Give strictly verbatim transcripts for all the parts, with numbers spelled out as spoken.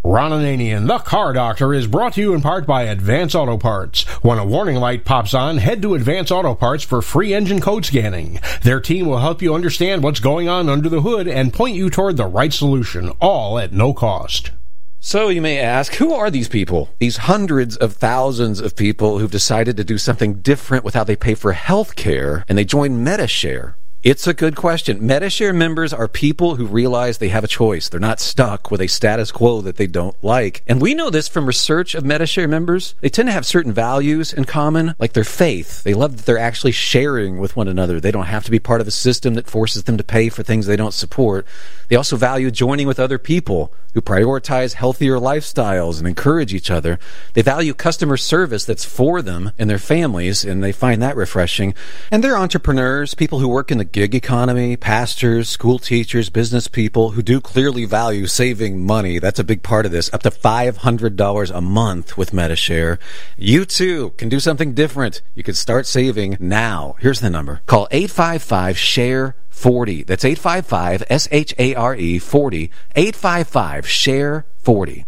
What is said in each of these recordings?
Ron Ananian, the Car Doctor, is brought to you in part by Advance Auto Parts. When a warning light pops on, head to Advance Auto Parts for free engine code scanning. Their team will help you understand what's going on under the hood and point you toward the right solution, all at no cost. So you may ask, who are these people? These hundreds of thousands of people who've decided to do something different with how they pay for health care, and they join Medi-Share. It's a good question. Medi-Share members are people who realize they have a choice. They're not stuck with a status quo that they don't like. And we know this from research of Medi-Share members. They tend to have certain values in common, like their faith. They love that they're actually sharing with one another. They don't have to be part of a system that forces them to pay for things they don't support. They also value joining with other people who prioritize healthier lifestyles and encourage each other. They value customer service that's for them and their families, and they find that refreshing. And they're entrepreneurs, people who work in the gig economy, pastors, school teachers, business people who do clearly value saving money. That's a big part of this. Up to five hundred dollars a month with Medi-Share. You too can do something different. You can start saving now. Here's the number. Call eight five five, share forty. That's eight five five, S H A R E, forty. eight five five, share forty.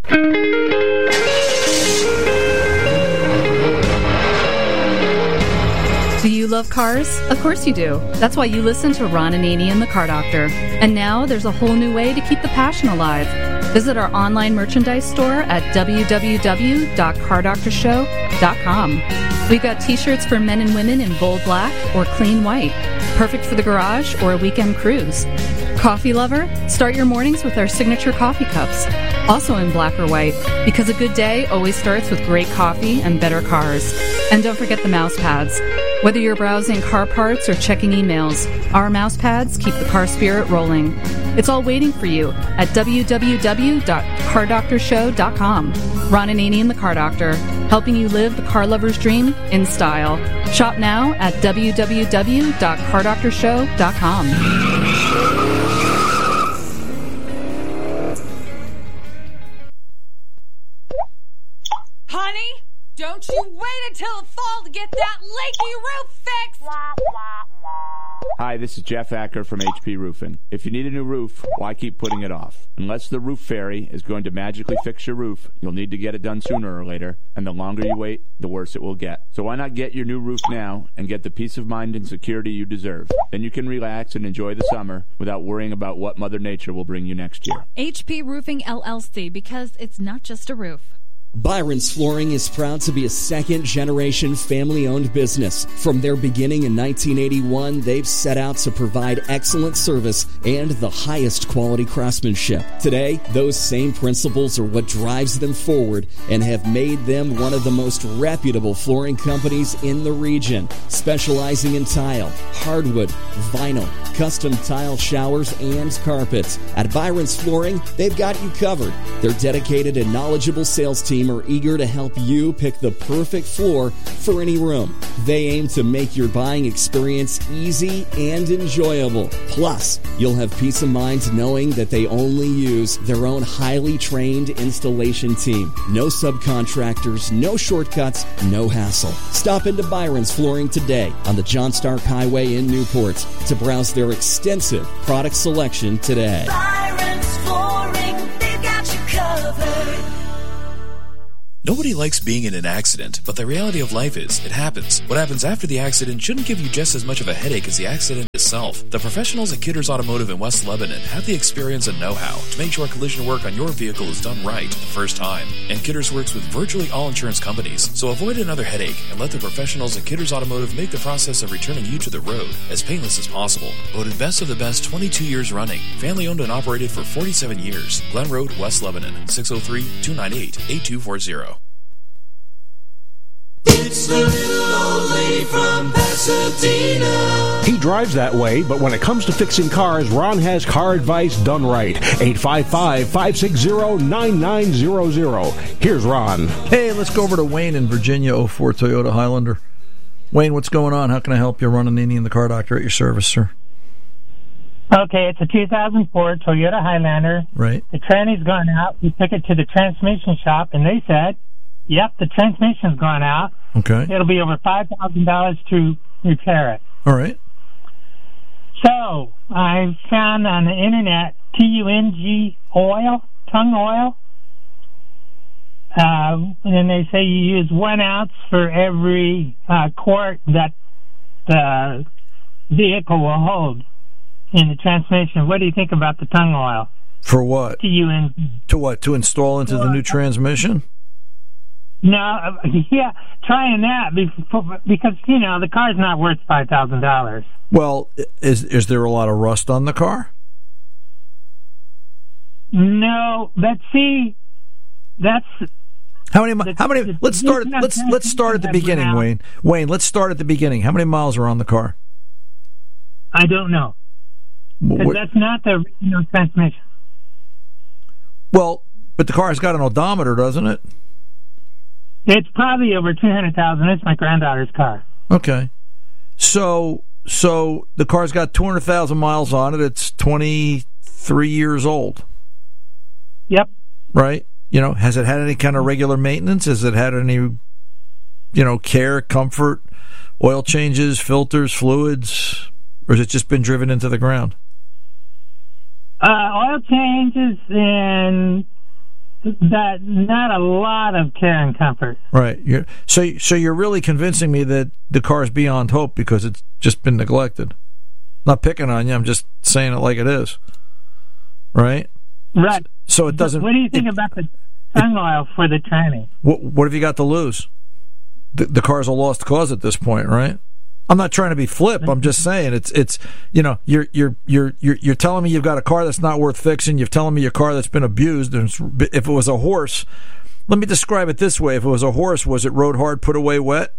Do you love cars? Of course you do. That's why you listen to Ron Ananian, the Car Doctor. And now there's a whole new way to keep the passion alive. Visit our online merchandise store at w w w dot car doctor show dot com. We've got t-shirts for men and women in bold black or clean white, perfect for the garage or a weekend cruise. Coffee lover? Start your mornings with our signature coffee cups, also in black or white, because a good day always starts with great coffee and better cars. And don't forget the mouse pads. Whether you're browsing car parts or checking emails, our mouse pads keep the car spirit rolling. It's all waiting for you at w w w dot car doctor show dot com. Ron Ananian, the Car Doctor, helping you live the car lover's dream in style. Shop now at w w w dot car doctor show dot com. Honey, don't you wait until the fall to get that leaky roof fixed! Hi, this is Jeff Acker from H P Roofing. If you need a new roof, why keep putting it off? Unless the roof fairy is going to magically fix your roof, you'll need to get it done sooner or later, and the longer you wait, the worse it will get. So why not get your new roof now and get the peace of mind and security you deserve? Then you can relax and enjoy the summer without worrying about what Mother Nature will bring you next year. H P Roofing L L C, because it's not just a roof. Byron's Flooring is proud to be a second-generation family-owned business. From their beginning in nineteen eighty-one, they've set out to provide excellent service and the highest quality craftsmanship. Today, those same principles are what drives them forward and have made them one of the most reputable flooring companies in the region, specializing in tile, hardwood, vinyl, custom tile showers, and carpets. At Byron's Flooring, they've got you covered. Their dedicated and knowledgeable sales team are eager to help you pick the perfect floor for any room. They aim to make your buying experience easy and enjoyable. Plus, you'll have peace of mind knowing that they only use their own highly trained installation team. No subcontractors, no shortcuts, no hassle. Stop into Byron's Flooring today on the John Stark Highway in Newport to browse their extensive product selection today. Byron's Flooring, they've got you covered. Nobody likes being in an accident, but the reality of life is, it happens. What happens after the accident shouldn't give you just as much of a headache as the accident itself. The professionals at Kidders Automotive in West Lebanon have the experience and know-how to make sure collision work on your vehicle is done right the first time. And Kidders works with virtually all insurance companies, so avoid another headache and let the professionals at Kidders Automotive make the process of returning you to the road as painless as possible. Voted best of the best twenty-two years running. Family owned and operated for forty-seven years. Glen Road, West Lebanon, six oh three, two nine eight, eight two four zero. It's the little old lady from Pasadena. He drives that way, but when it comes to fixing cars, Ron has car advice done right. eight five five, five six zero, nine nine zero zero. Here's Ron. Hey, let's go over to Wayne in Virginia, oh four Toyota Highlander. Wayne, what's going on? How can I help you? Ron Ananian, the Car Doctor, at your service, sir. Okay, it's a two thousand four Toyota Highlander. Right. The tranny's gone out. We took it to the transmission shop, and they said, yep, the transmission's gone out. Okay. It'll be over five thousand dollars to repair it. All right. So I found on the internet T U N G oil, tongue oil, Uh, and they say you use one ounce for every uh, quart that the vehicle will hold in the transmission. What do you think about the tung oil? For what? To you in to what? To install into the new transmission? No, uh, yeah, trying that before, because you know the car's not worth five thousand dollars. Well, is is there a lot of rust on the car? No, but see, that's how many. How many? Let's start. Let's let's start at the beginning, Wayne. Wayne, let's start at the beginning. How many miles are on the car? I don't know, because that's not the original transmission. Well, but the car's got an odometer, doesn't it? It's probably over two hundred thousand. It's my granddaughter's car. Okay, so so the car's got two hundred thousand miles on it. It's twenty three years old. Yep. Right. You know, has it had any kind of regular maintenance? Has it had any, you know, care, comfort, oil changes, filters, fluids, or has it just been driven into the ground? Uh, oil changes and that, not a lot of care and comfort. Right. You're, so, so you're really convincing me that the car's beyond hope because it's just been neglected. Not picking on you. I'm just saying it like it is. Right. Right. So it doesn't. What do you think it, about the tung oil for the tranny? What What have you got to lose? The, the car's a lost cause at this point, right? I'm not trying to be flip. I'm just saying it's it's you know you're you're you're you're you're telling me you've got a car that's not worth fixing. You're telling me your car that's been abused. And if it was a horse, let me describe it this way: if it was a horse, was it rode hard, put away wet?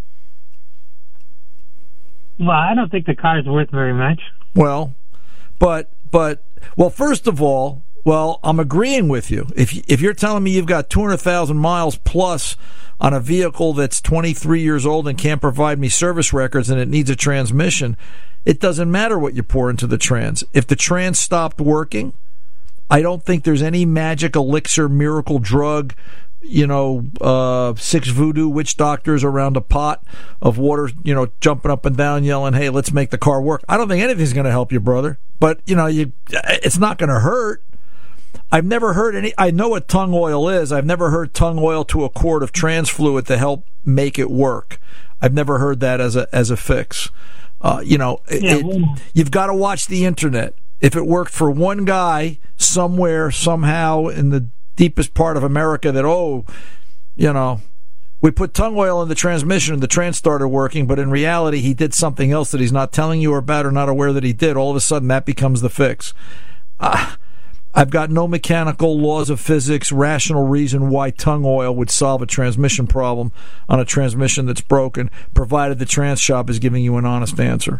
Well, I don't think the car is worth very much. Well, but but well, first of all. Well, I'm agreeing with you. If if you're telling me you've got two hundred thousand miles plus on a vehicle that's twenty-three years old and can't provide me service records and it needs a transmission, it doesn't matter what you pour into the trans. If the trans stopped working, I don't think there's any magic elixir, miracle drug, you know, uh, six voodoo witch doctors around a pot of water, you know, jumping up and down, yelling, "Hey, let's make the car work." I don't think anything's going to help you, brother. But you know, you it's not going to hurt. I've never heard any. I know what tung oil is. I've never heard tung oil to a quart of trans fluid to help make it work. I've never heard that as a as a fix. Uh, you know, yeah, it, well, you've got to watch the internet. If it worked for one guy somewhere, somehow in the deepest part of America, that oh, you know, we put tung oil in the transmission and the trans started working, but in reality he did something else that he's not telling you about or not aware that he did. All of a sudden that becomes the fix. Ah. Uh, I've got no mechanical laws of physics, rational reason why tung oil would solve a transmission problem on a transmission that's broken, provided the trans shop is giving you an honest answer.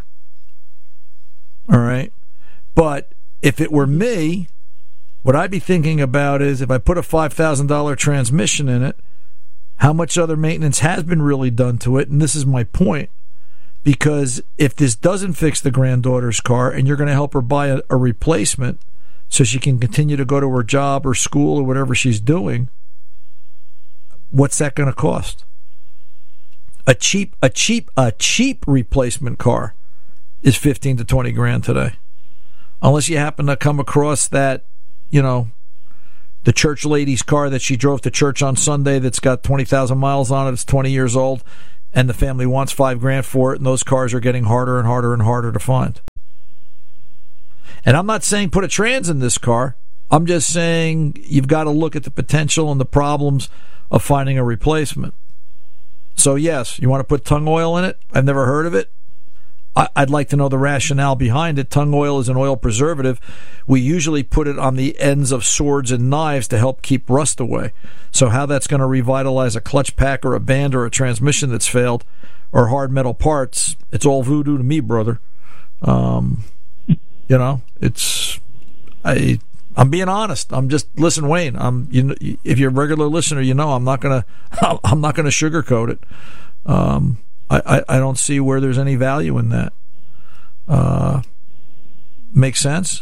All right? But if it were me, what I'd be thinking about is if I put a five thousand dollars transmission in it, how much other maintenance has been really done to it? And this is my point. Because if this doesn't fix the granddaughter's car and you're going to help her buy a, a replacement, so she can continue to go to her job or school or whatever she's doing, what's that going to cost? A cheap, a cheap, a cheap replacement car is fifteen to twenty grand today. Unless you happen to come across that, you know, the church lady's car that she drove to church on Sunday that's got twenty thousand miles on it, it's twenty years old, and the family wants five grand for it, and those cars are getting harder and harder and harder to find. And I'm not saying put a trans in this car. I'm just saying you've got to look at the potential and the problems of finding a replacement. So, yes, you want to put tung oil in it? I've never heard of it. I- I'd like to know the rationale behind it. Tung oil is an oil preservative. We usually put it on the ends of swords and knives to help keep rust away. So how that's going to revitalize a clutch pack or a band or a transmission that's failed or hard metal parts, it's all voodoo to me, brother. Um... You know, it's I. I'm being honest. I'm just listen, Wayne. I'm you. Know, if you're a regular listener, you know I'm not gonna. I'm not gonna sugarcoat it. Um, I, I I don't see where there's any value in that. Uh, makes sense.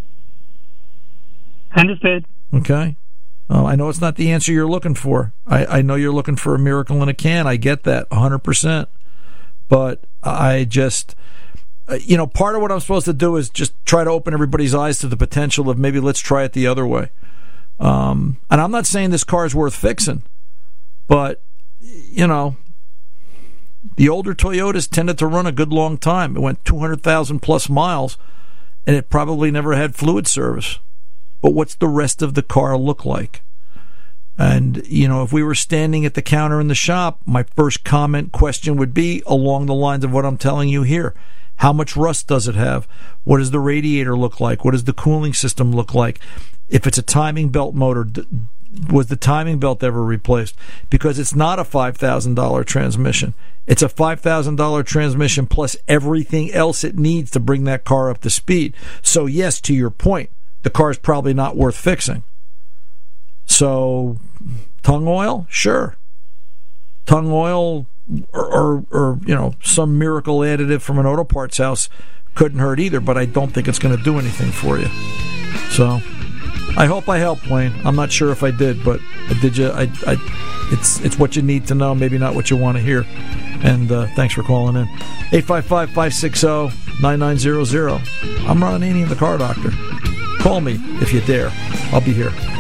Understood. Okay. Uh, I know it's not the answer you're looking for. I I know you're looking for a miracle in a can. I get that one hundred percent. But I just. Uh, you know, part of what I'm supposed to do is just try to open everybody's eyes to the potential of maybe let's try it the other way. Um, and I'm not saying this car is worth fixing, but, you know, the older Toyotas tended to run a good long time. It went two hundred thousand plus miles, and it probably never had fluid service. But what's the rest of the car look like? And, you know, if we were standing at the counter in the shop, my first comment question would be along the lines of what I'm telling you here. How much rust does it have? What does the radiator look like? What does the cooling system look like? If it's a timing belt motor, was the timing belt ever replaced? Because it's not a five thousand dollars transmission. It's a five thousand dollars transmission plus everything else it needs to bring that car up to speed. So, yes, to your point, the car is probably not worth fixing. So, tongue oil? Sure. Tongue oil or, or, or, you know, some miracle additive from an auto parts house couldn't hurt either, but I don't think it's going to do anything for you. So, I hope I helped, Wayne. I'm not sure if I did, but did you? I, I, it's it's what you need to know, maybe not what you want to hear. And uh, thanks for calling in. eight five five, five six zero, nine nine zero zero. I'm Ron Ananian, the Car Doctor. Call me if you dare. I'll be here.